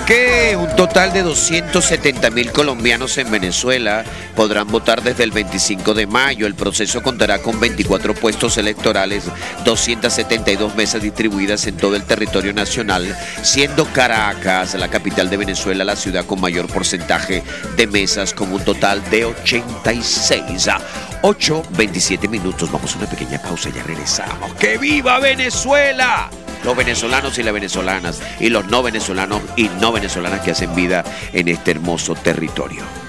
Que un total de 270.000 colombianos en Venezuela podrán votar desde el 25 de mayo. El proceso contará con 24 puestos electorales, 272 mesas distribuidas en todo el territorio nacional, siendo Caracas, la capital de Venezuela, la ciudad con mayor porcentaje de mesas, con un total de 86. 8:27 minutos. Vamos a una pequeña pausa y ya regresamos. ¡Que viva Venezuela! Los venezolanos y las venezolanas y los no venezolanos y no venezolanas que hacen vida en este hermoso territorio.